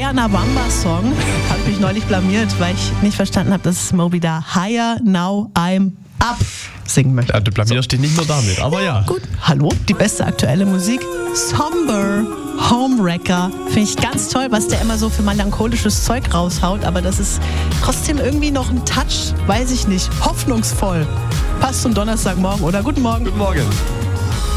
Higher Nawamba Song. Habe mich neulich blamiert, weil ich nicht verstanden habe, dass Moby da Higher Now I'm Up singen möchte. Ja, du blamierst dich nicht nur damit, aber ja. Gut, hallo, die beste aktuelle Musik. Somber, Homewrecker. Finde ich ganz toll, was der immer so für melancholisches Zeug raushaut, aber das ist trotzdem irgendwie noch ein Touch, weiß ich nicht, hoffnungsvoll. Passt zum Donnerstagmorgen oder guten Morgen. Guten Morgen.